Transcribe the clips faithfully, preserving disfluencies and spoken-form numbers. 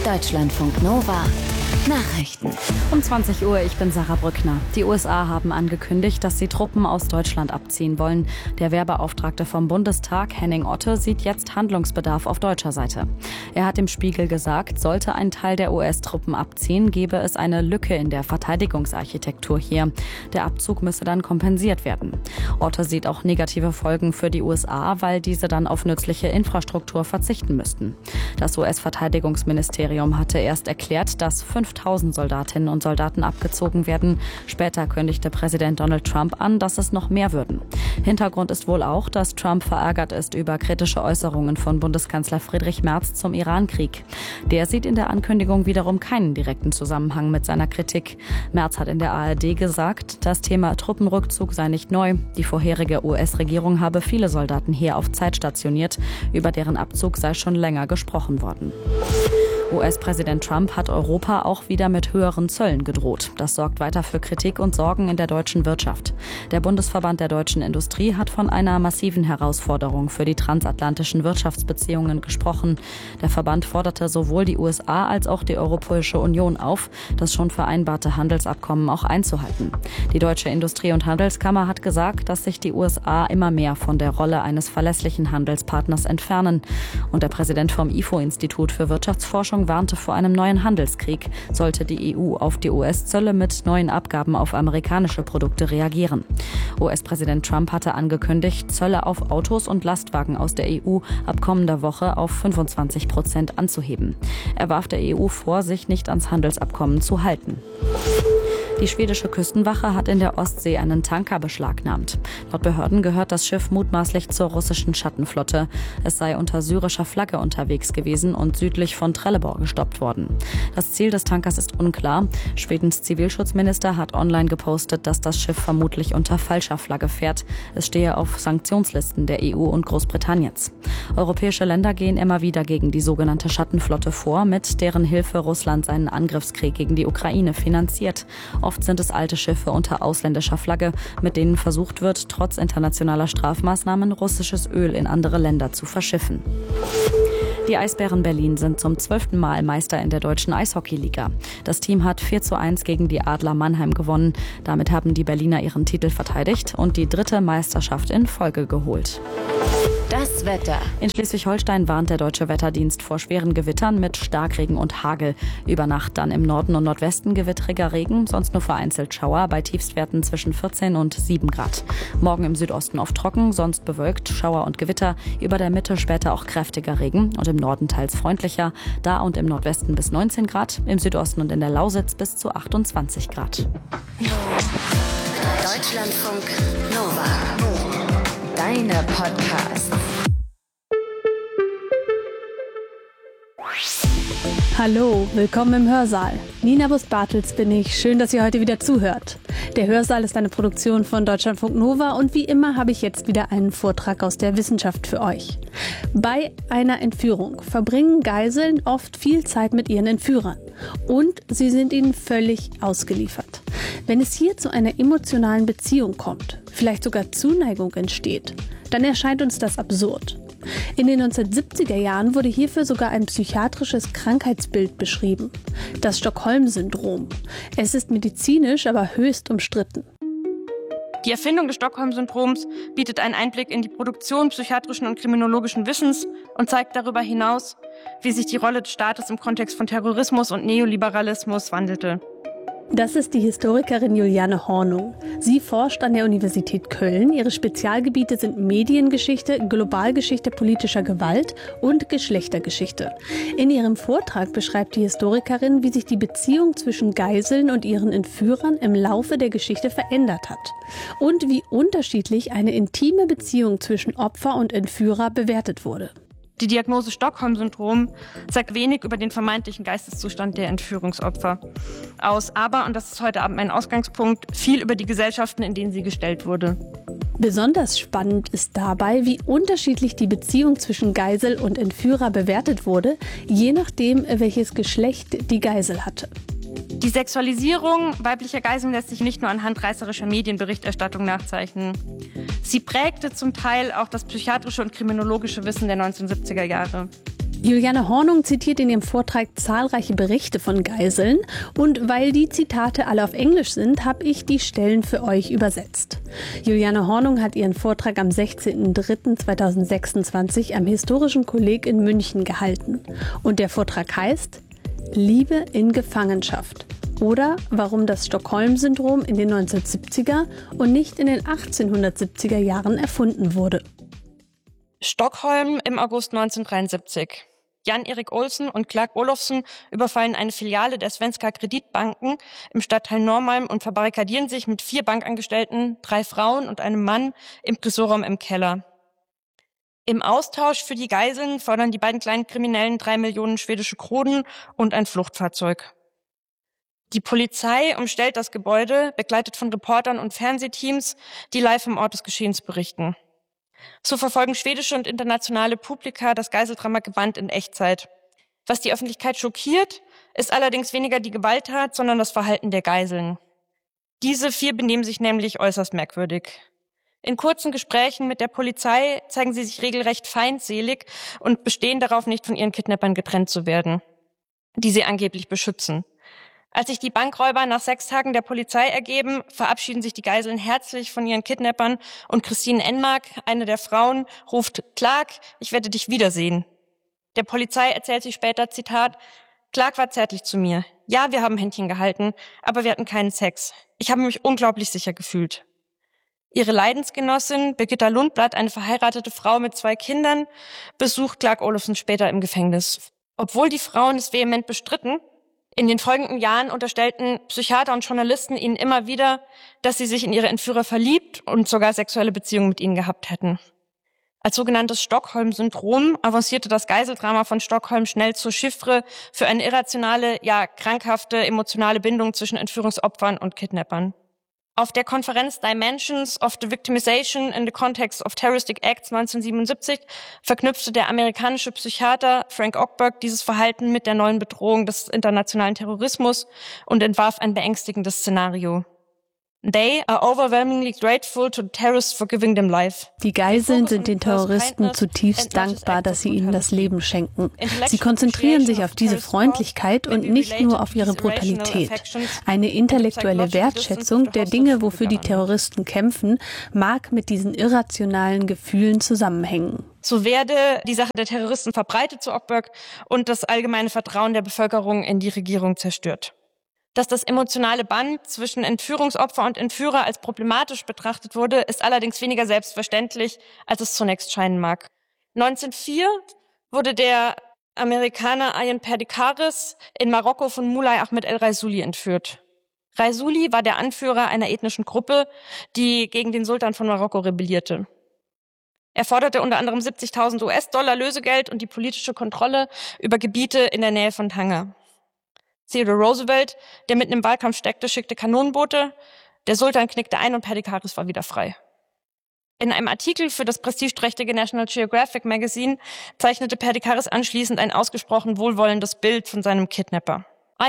Deutschlandfunk Nova Nachrichten. Um zwanzig Uhr, ich bin Sarah Brückner. Die U S A haben angekündigt, dass sie Truppen aus Deutschland abziehen wollen. Der Wehrbeauftragte vom Bundestag, Henning Otte, sieht jetzt Handlungsbedarf auf deutscher Seite. Er hat dem Spiegel gesagt, sollte ein Teil der U S-Truppen abziehen, gebe es eine Lücke in der Verteidigungsarchitektur hier. Der Abzug müsse dann kompensiert werden. Otte sieht auch negative Folgen für die U S A, weil diese dann auf nützliche Infrastruktur verzichten müssten. Das U S-Verteidigungsministerium hatte erst erklärt, dass fünftausend Soldatinnen und Soldaten abgezogen werden. Später kündigte Präsident Donald Trump an, dass es noch mehr würden. Hintergrund ist wohl auch, dass Trump verärgert ist über kritische Äußerungen von Bundeskanzler Friedrich Merz zum Iran-Krieg. Der sieht in der Ankündigung wiederum keinen direkten Zusammenhang mit seiner Kritik. Merz hat in der A R D gesagt, das Thema Truppenrückzug sei nicht neu. Die vorherige U S-Regierung habe viele Soldaten hier auf Zeit stationiert. Über deren Abzug sei schon länger gesprochen worden. U S-Präsident Trump hat Europa auch wieder mit höheren Zöllen gedroht. Das sorgt weiter für Kritik und Sorgen in der deutschen Wirtschaft. Der Bundesverband der deutschen Industrie hat von einer massiven Herausforderung für die transatlantischen Wirtschaftsbeziehungen gesprochen. Der Verband forderte sowohl die U S A als auch die Europäische Union auf, das schon vereinbarte Handelsabkommen auch einzuhalten. Die Deutsche Industrie- und Handelskammer hat gesagt, dass sich die U S A immer mehr von der Rolle eines verlässlichen Handelspartners entfernen. Und der Präsident vom I F O-Institut für Wirtschaftsforschung warnte vor einem neuen Handelskrieg, sollte die E U auf die U S-Zölle mit neuen Abgaben auf amerikanische Produkte reagieren. U S-Präsident Trump hatte angekündigt, Zölle auf Autos und Lastwagen aus der E U ab kommender Woche auf fünfundzwanzig Prozent anzuheben. Er warf der E U vor, sich nicht ans Handelsabkommen zu halten. Die schwedische Küstenwache hat in der Ostsee einen Tanker beschlagnahmt. Laut Behörden gehört das Schiff mutmaßlich zur russischen Schattenflotte. Es sei unter syrischer Flagge unterwegs gewesen und südlich von Trelleborg gestoppt worden. Das Ziel des Tankers ist unklar. Schwedens Zivilschutzminister hat online gepostet, dass das Schiff vermutlich unter falscher Flagge fährt. Es stehe auf Sanktionslisten der E U und Großbritanniens. Europäische Länder gehen immer wieder gegen die sogenannte Schattenflotte vor, mit deren Hilfe Russland seinen Angriffskrieg gegen die Ukraine finanziert. Oft sind es alte Schiffe unter ausländischer Flagge, mit denen versucht wird, trotz internationaler Strafmaßnahmen russisches Öl in andere Länder zu verschiffen. Die Eisbären Berlin sind zum zwölften Mal Meister in der deutschen Eishockeyliga. Das Team hat vier zu eins gegen die Adler Mannheim gewonnen. Damit haben die Berliner ihren Titel verteidigt und die dritte Meisterschaft in Folge geholt. Das Wetter. In Schleswig-Holstein warnt der Deutsche Wetterdienst vor schweren Gewittern mit Starkregen und Hagel. Über Nacht dann im Norden und Nordwesten gewittriger Regen, sonst nur vereinzelt Schauer bei Tiefstwerten zwischen vierzehn und sieben Grad. Morgen im Südosten oft trocken, sonst bewölkt, Schauer und Gewitter. Über der Mitte später auch kräftiger Regen und im Norden teils freundlicher. Da und im Nordwesten bis neunzehn Grad, im Südosten und in der Lausitz bis zu achtundzwanzig Grad. Deutschlandfunk Nova. Deine Podcasts. Hallo, willkommen im Hörsaal. Nina Bus-Bartels bin ich. Schön, dass ihr heute wieder zuhört. Der Hörsaal ist eine Produktion von Deutschlandfunk Nova und wie immer habe ich jetzt wieder einen Vortrag aus der Wissenschaft für euch. Bei einer Entführung verbringen Geiseln oft viel Zeit mit ihren Entführern und sie sind ihnen völlig ausgeliefert. Wenn es hier zu einer emotionalen Beziehung kommt, vielleicht sogar Zuneigung entsteht, dann erscheint uns das absurd. In den neunzehnhundertsiebziger Jahren wurde hierfür sogar ein psychiatrisches Krankheitsbild beschrieben, das Stockholm-Syndrom. Es ist medizinisch, aber höchst umstritten. Die Erfindung des Stockholm-Syndroms bietet einen Einblick in die Produktion psychiatrischen und kriminologischen Wissens und zeigt darüber hinaus, wie sich die Rolle des Staates im Kontext von Terrorismus und Neoliberalismus wandelte. Das ist die Historikerin Juliane Hornung. Sie forscht an der Universität Köln. Ihre Spezialgebiete sind Mediengeschichte, Globalgeschichte politischer Gewalt und Geschlechtergeschichte. In ihrem Vortrag beschreibt die Historikerin, wie sich die Beziehung zwischen Geiseln und ihren Entführern im Laufe der Geschichte verändert hat und wie unterschiedlich eine intime Beziehung zwischen Opfer und Entführer bewertet wurde. Die Diagnose Stockholm-Syndrom sagt wenig über den vermeintlichen Geisteszustand der Entführungsopfer aus, aber, und das ist heute Abend mein Ausgangspunkt, viel über die Gesellschaften, in denen sie gestellt wurde. Besonders spannend ist dabei, wie unterschiedlich die Beziehung zwischen Geisel und Entführer bewertet wurde, je nachdem, welches Geschlecht die Geisel hatte. Die Sexualisierung weiblicher Geiseln lässt sich nicht nur anhand reißerischer Medienberichterstattung nachzeichnen. Sie prägte zum Teil auch das psychiatrische und kriminologische Wissen der neunzehnhundertsiebziger Jahre. Juliane Hornung zitiert in ihrem Vortrag zahlreiche Berichte von Geiseln und weil die Zitate alle auf Englisch sind, habe ich die Stellen für euch übersetzt. Juliane Hornung hat ihren Vortrag am sechzehnten dritten zweitausendsechsundzwanzig am Historischen Kolleg in München gehalten. Und der Vortrag heißt Liebe in Gefangenschaft oder warum das Stockholm-Syndrom in den neunzehnhundertsiebziger und nicht in den achtzehnhundertsiebziger Jahren erfunden wurde. Stockholm im August neunzehnhundertdreiundsiebzig. Jan-Erik Olsson und Clark Olofsson überfallen eine Filiale der Svenska Kreditbanken im Stadtteil Norrmalm und verbarrikadieren sich mit vier Bankangestellten, drei Frauen und einem Mann im Tresorraum im Keller. Im Austausch für die Geiseln fordern die beiden kleinen Kriminellen drei Millionen schwedische Kronen und ein Fluchtfahrzeug. Die Polizei umstellt das Gebäude, begleitet von Reportern und Fernsehteams, die live vom Ort des Geschehens berichten. So verfolgen schwedische und internationale Publika das Geiseldrama gebannt in Echtzeit. Was die Öffentlichkeit schockiert, ist allerdings weniger die Gewalttat, sondern das Verhalten der Geiseln. Diese vier benehmen sich nämlich äußerst merkwürdig. In kurzen Gesprächen mit der Polizei zeigen sie sich regelrecht feindselig und bestehen darauf, nicht von ihren Kidnappern getrennt zu werden, die sie angeblich beschützen. Als sich die Bankräuber nach sechs Tagen der Polizei ergeben, verabschieden sich die Geiseln herzlich von ihren Kidnappern und Christine Enmark, eine der Frauen, ruft, Clark, ich werde dich wiedersehen. Der Polizei erzählt sie später, Zitat, Clark war zärtlich zu mir. Ja, wir haben Händchen gehalten, aber wir hatten keinen Sex. Ich habe mich unglaublich sicher gefühlt. Ihre Leidensgenossin, Birgitta Lundblad, eine verheiratete Frau mit zwei Kindern, besucht Clark Olofsson später im Gefängnis. Obwohl die Frauen es vehement bestritten, in den folgenden Jahren unterstellten Psychiater und Journalisten ihnen immer wieder, dass sie sich in ihre Entführer verliebt und sogar sexuelle Beziehungen mit ihnen gehabt hätten. Als sogenanntes Stockholm-Syndrom avancierte das Geiseldrama von Stockholm schnell zur Chiffre für eine irrationale, ja krankhafte emotionale Bindung zwischen Entführungsopfern und Kidnappern. Auf der Konferenz Dimensions of the Victimization in the Context of Terroristic Acts neunzehnhundertsiebenundsiebzig verknüpfte der amerikanische Psychiater Frank Ockberg dieses Verhalten mit der neuen Bedrohung des internationalen Terrorismus und entwarf ein beängstigendes Szenario. They are overwhelmingly grateful to terrorists for giving them life. Die Geiseln sind den Terroristen zutiefst dankbar, dass sie ihnen das Leben schenken. Sie konzentrieren sich auf diese Freundlichkeit und nicht nur auf ihre Brutalität. Eine intellektuelle Wertschätzung der Dinge, wofür die Terroristen kämpfen, mag mit diesen irrationalen Gefühlen zusammenhängen. So werde die Sache der Terroristen verbreitet, zu Ockberg, und das allgemeine Vertrauen der Bevölkerung in die Regierung zerstört. Dass das emotionale Band zwischen Entführungsopfer und Entführer als problematisch betrachtet wurde, ist allerdings weniger selbstverständlich, als es zunächst scheinen mag. neunzehnhundertvier wurde der Amerikaner Ayaan Perdikaris in Marokko von Moulay Ahmed El Raissouli entführt. Raissouli war der Anführer einer ethnischen Gruppe, die gegen den Sultan von Marokko rebellierte. Er forderte unter anderem siebzigtausend US-Dollar Lösegeld und die politische Kontrolle über Gebiete in der Nähe von Tanger. Theodore Roosevelt, der mitten im Wahlkampf steckte, schickte Kanonenboote. Der Sultan knickte ein und Perdikaris war wieder frei. In einem Artikel für das prestigeträchtige National Geographic Magazine zeichnete Perdikaris anschließend ein ausgesprochen wohlwollendes Bild von seinem Kidnapper.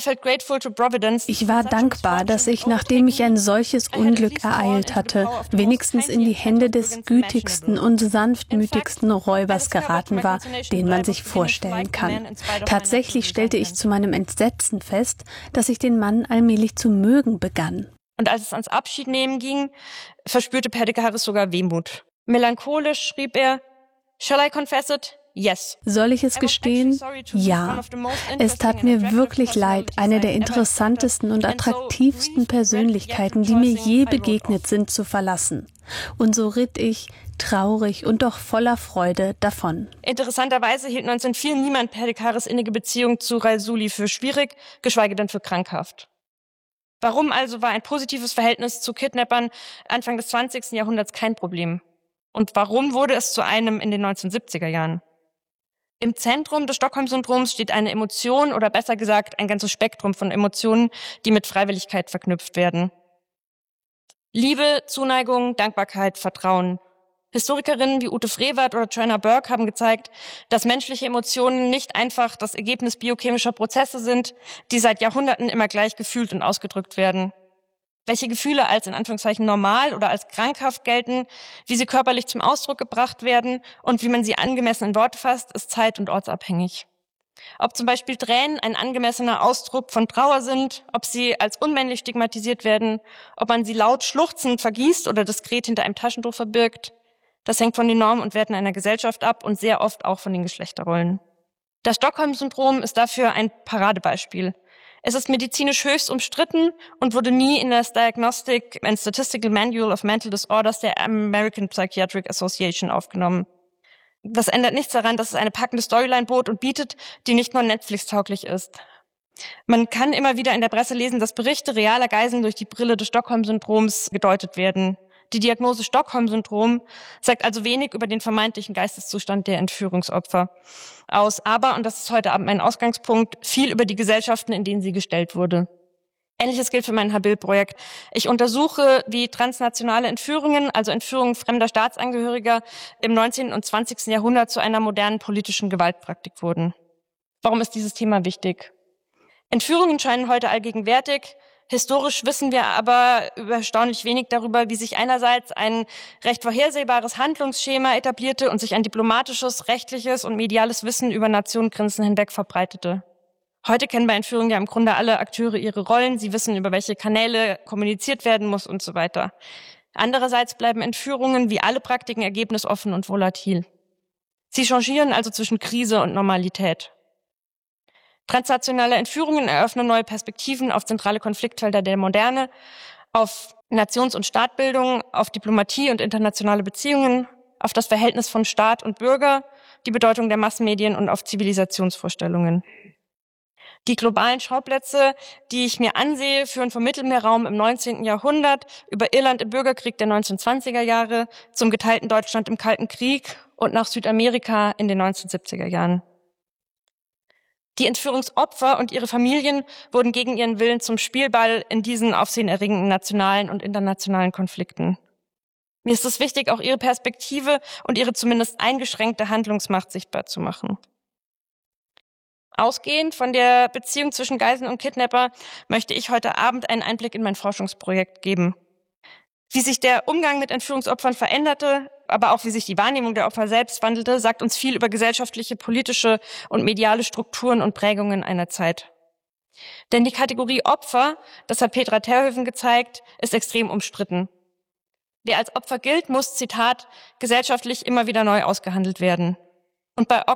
Ich war dankbar, dass ich, nachdem mich ein solches Unglück ereilt hatte, wenigstens in die Hände des gütigsten und sanftmütigsten Räubers geraten war, den man sich vorstellen kann. Tatsächlich stellte ich zu meinem Entsetzen fest, dass ich den Mann allmählich zu mögen begann. Und als es ans Abschiednehmen ging, verspürte Perdikaris sogar Wehmut. Melancholisch schrieb er, "Shall I confess it? Yes." Soll ich es gestehen? Ja. Es tat mir wirklich leid, eine der interessantesten und attraktivsten Persönlichkeiten, die mir je begegnet sind, zu verlassen. Und so ritt ich, traurig und doch voller Freude, davon. Interessanterweise hielt neunzehnhundertvier niemand Perdikaris innige Beziehung zu Raissouli für schwierig, geschweige denn für krankhaft. Warum also war ein positives Verhältnis zu Kidnappern Anfang des zwanzigsten Jahrhunderts kein Problem? Und warum wurde es zu einem in den neunzehnhundertsiebziger Jahren? Im Zentrum des Stockholm-Syndroms steht eine Emotion oder besser gesagt ein ganzes Spektrum von Emotionen, die mit Freiwilligkeit verknüpft werden. Liebe, Zuneigung, Dankbarkeit, Vertrauen. Historikerinnen wie Ute Frevert oder Joanna Burke haben gezeigt, dass menschliche Emotionen nicht einfach das Ergebnis biochemischer Prozesse sind, die seit Jahrhunderten immer gleich gefühlt und ausgedrückt werden. Welche Gefühle als in Anführungszeichen normal oder als krankhaft gelten, wie sie körperlich zum Ausdruck gebracht werden und wie man sie angemessen in Worte fasst, ist zeit- und ortsabhängig. Ob zum Beispiel Tränen ein angemessener Ausdruck von Trauer sind, ob sie als unmännlich stigmatisiert werden, ob man sie laut schluchzend vergießt oder diskret hinter einem Taschentuch verbirgt, das hängt von den Normen und Werten einer Gesellschaft ab und sehr oft auch von den Geschlechterrollen. Das Stockholm-Syndrom ist dafür ein Paradebeispiel. Es ist medizinisch höchst umstritten und wurde nie in das Diagnostic and Statistical Manual of Mental Disorders der American Psychiatric Association aufgenommen. Das ändert nichts daran, dass es eine packende Storyline bot und bietet, die nicht nur Netflix-tauglich ist. Man kann immer wieder in der Presse lesen, dass Berichte realer Geiseln durch die Brille des Stockholm-Syndroms gedeutet werden. Die Diagnose Stockholm-Syndrom sagt also wenig über den vermeintlichen Geisteszustand der Entführungsopfer aus, aber, und das ist heute Abend mein Ausgangspunkt, viel über die Gesellschaften, in denen sie gestellt wurde. Ähnliches gilt für mein Habil-Projekt. Ich untersuche, wie transnationale Entführungen, also Entführungen fremder Staatsangehöriger, im neunzehnten und zwanzigsten Jahrhundert zu einer modernen politischen Gewaltpraktik wurden. Warum ist dieses Thema wichtig? Entführungen scheinen heute allgegenwärtig. Historisch wissen wir aber erstaunlich wenig darüber, wie sich einerseits ein recht vorhersehbares Handlungsschema etablierte und sich ein diplomatisches, rechtliches und mediales Wissen über Nationengrenzen hinweg verbreitete. Heute kennen bei Entführungen ja im Grunde alle Akteure ihre Rollen. Sie wissen, über welche Kanäle kommuniziert werden muss und so weiter. Andererseits bleiben Entführungen wie alle Praktiken ergebnisoffen und volatil. Sie changieren also zwischen Krise und Normalität. Transnationale Entführungen eröffnen neue Perspektiven auf zentrale Konfliktfelder der Moderne, auf Nations- und Staatbildung, auf Diplomatie und internationale Beziehungen, auf das Verhältnis von Staat und Bürger, die Bedeutung der Massenmedien und auf Zivilisationsvorstellungen. Die globalen Schauplätze, die ich mir ansehe, führen vom Mittelmeerraum im neunzehnten Jahrhundert über Irland im Bürgerkrieg der neunzehnhundertzwanziger Jahre zum geteilten Deutschland im Kalten Krieg und nach Südamerika in den neunzehnhundertsiebziger Jahren. Die Entführungsopfer und ihre Familien wurden gegen ihren Willen zum Spielball in diesen aufsehenerregenden nationalen und internationalen Konflikten. Mir ist es wichtig, auch ihre Perspektive und ihre zumindest eingeschränkte Handlungsmacht sichtbar zu machen. Ausgehend von der Beziehung zwischen Geiseln und Kidnapper möchte ich heute Abend einen Einblick in mein Forschungsprojekt geben. Wie sich der Umgang mit Entführungsopfern veränderte, aber auch wie sich die Wahrnehmung der Opfer selbst wandelte, sagt uns viel über gesellschaftliche, politische und mediale Strukturen und Prägungen einer Zeit. Denn die Kategorie Opfer, das hat Petra Terhoeven gezeigt, ist extrem umstritten. Wer als Opfer gilt, muss, Zitat, gesellschaftlich immer wieder neu ausgehandelt werden. Und bei